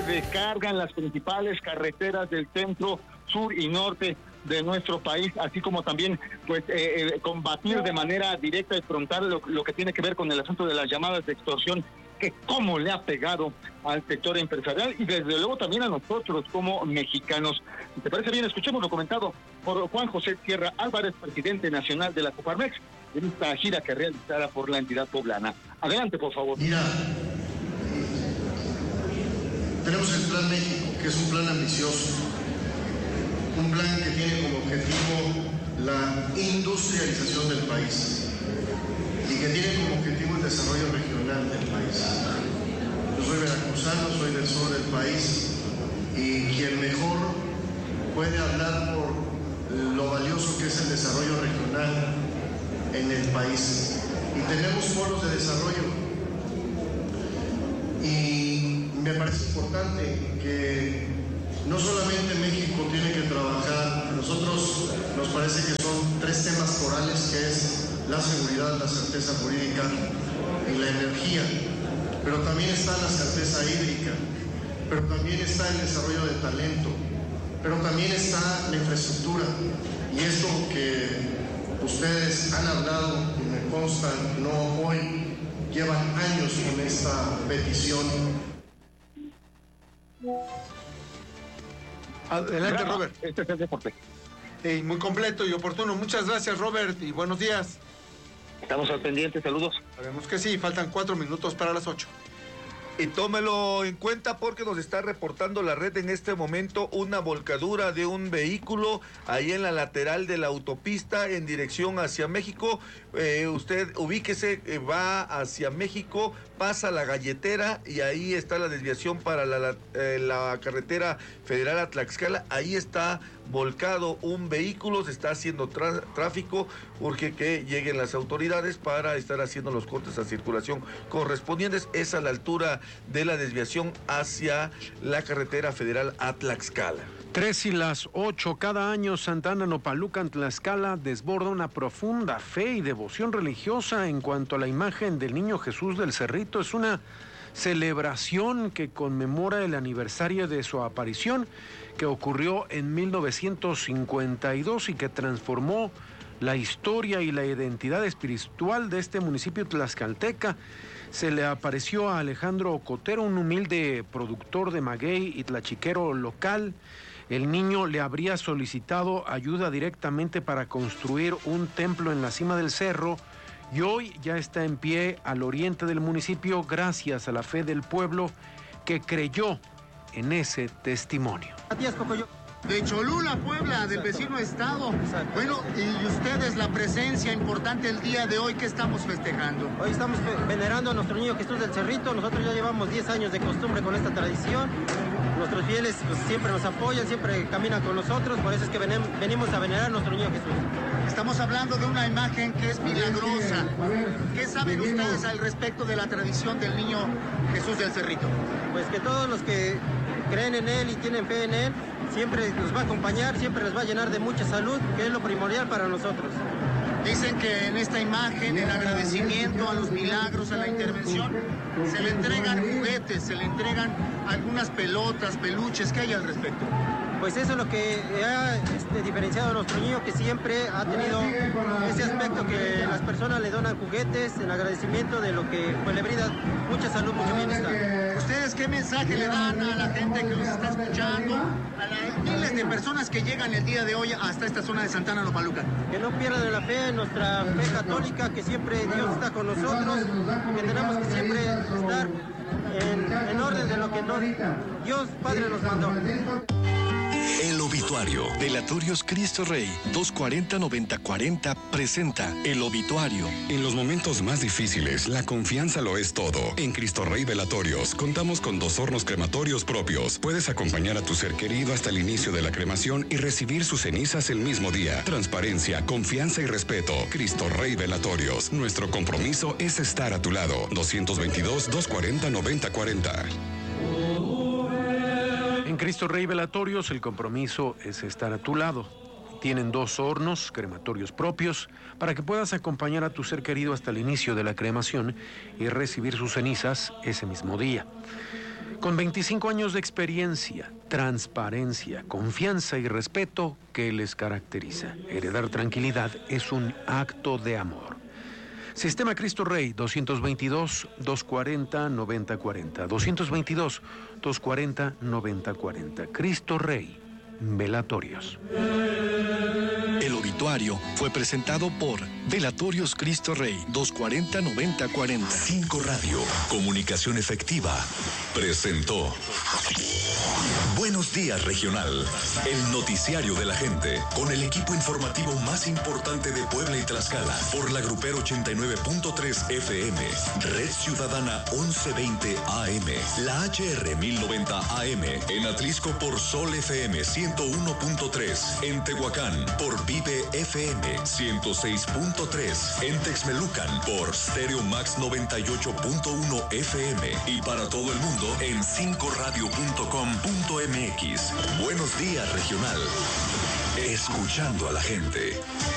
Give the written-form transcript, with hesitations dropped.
recarga en las principales carreteras del centro, sur y norte de nuestro país, así como también combatir de manera directa y frontal lo que tiene que ver con el asunto de las llamadas de extorsión, que cómo le ha pegado al sector empresarial y desde luego también a nosotros como mexicanos. Si te parece bien, escuchemos lo comentado por Juan José Sierra Álvarez, presidente nacional de la Coparmex, en esta gira que realizará por la entidad poblana. Adelante, por favor. Mira, tenemos el Plan México, que es un plan ambicioso, un plan que tiene como objetivo la industrialización del país y que tiene como objetivo el desarrollo regional del país. Yo soy veracruzano, soy del sur del país y quien mejor puede hablar por lo valioso que es el desarrollo regional en el país. Y tenemos foros de desarrollo y me parece importante que no solamente México tiene que trabajar, a nosotros nos parece que son 3 temas corales, que es la seguridad, la certeza jurídica y la energía, pero también está la certeza hídrica, pero también está el desarrollo de talento, pero también está la infraestructura, y esto que ustedes han hablado y me consta, no hoy, llevan años con esta petición. Adelante, Bravo. Robert. Este es el deporte. Muy completo y oportuno. Muchas gracias, Robert, y buenos días. Estamos al pendiente, saludos. Sabemos que sí, faltan 4 minutos para las 8. Y tómelo en cuenta porque nos está reportando la red en este momento una volcadura de un vehículo ahí en la lateral de la autopista en dirección hacia México. Usted ubíquese, va hacia México, pasa la Galletera y ahí está la desviación para la carretera federal a Tlaxcala. Ahí está volcado un vehículo, se está haciendo tráfico, urge que lleguen las autoridades para estar haciendo los cortes a circulación correspondientes. Es a la altura de la desviación hacia la carretera federal a Tlaxcala. 3:08, cada año Santana Nopalucan, Tlaxcala desborda una profunda fe y devoción religiosa en cuanto a la imagen del Niño Jesús del Cerrito. Es una celebración que conmemora el aniversario de su aparición, que ocurrió en 1952 y que transformó la historia y la identidad espiritual de este municipio tlaxcalteca. Se le apareció a Alejandro Cotero, un humilde productor de maguey y tlachiquero local. El niño le habría solicitado ayuda directamente para construir un templo en la cima del cerro y hoy ya está en pie al oriente del municipio gracias a la fe del pueblo que creyó en ese testimonio. De Cholula, Puebla, del vecino estado. Bueno, y ustedes, la presencia importante el día de hoy, ¿qué estamos festejando? Hoy estamos venerando a nuestro Niño Jesús del Cerrito. Nosotros ya llevamos 10 años de costumbre con esta tradición. Nuestros fieles pues, siempre nos apoyan, siempre caminan con nosotros, por eso es que venimos a venerar a nuestro Niño Jesús. Estamos hablando de una imagen que es milagrosa. ¿Qué saben ustedes al respecto de la tradición del Niño Jesús del Cerrito? Pues que todos los que creen en Él y tienen fe en Él, siempre nos va a acompañar, siempre les va a llenar de mucha salud, que es lo primordial para nosotros. Dicen que en esta imagen, en agradecimiento a los milagros, a la intervención, se le entregan juguetes, se le entregan algunas pelotas, peluches. ¿Qué hay al respecto? Pues eso es lo que ha diferenciado a nuestro niño, que siempre ha tenido ese aspecto que las personas le donan juguetes en agradecimiento de lo que pues, le brinda mucha salud, mucho bienestar. ¿Ustedes qué mensaje le dan a la gente que los está escuchando, a las miles de personas que llegan el día de hoy hasta esta zona de Santana Nopalucan? Que no pierdan la fe, nuestra fe católica, que siempre Dios está con nosotros, que tenemos que siempre estar en orden de lo que Dios Padre nos mandó. El obituario. Velatorios Cristo Rey 240-9040 presenta El obituario. En los momentos más difíciles, la confianza lo es todo. En Cristo Rey Velatorios contamos con 2 hornos crematorios propios. Puedes acompañar a tu ser querido hasta el inicio de la cremación y recibir sus cenizas el mismo día. Transparencia, confianza y respeto. Cristo Rey Velatorios. Nuestro compromiso es estar a tu lado. 222-240-9040. En Cristo Rey Velatorios el compromiso es estar a tu lado. Tienen 2 hornos crematorios propios para que puedas acompañar a tu ser querido hasta el inicio de la cremación y recibir sus cenizas ese mismo día. Con 25 años de experiencia, transparencia, confianza y respeto que les caracteriza. Heredar tranquilidad es un acto de amor. Sistema Cristo Rey, 222-240-9040. 222-240-9040. Cristo Rey, Velatorios. El obituario fue presentado por Velatorios Cristo Rey, 240-9040. 5 Radio, comunicación efectiva, presentó Buenos Días Regional, el noticiario de la gente, con el equipo informativo más importante de Puebla y Tlaxcala, por la Grupero 89.3 FM, Red Ciudadana 1120 AM, la HR 1090 AM, en Atlisco por Sol FM 101.3, en Tehuacán por Vive FM 106.3, en Texmelucan por Stereo Max 98.1 FM y para todo el mundo en 5radio.com.mx. Buenos Días Regional. Escuchando a la gente.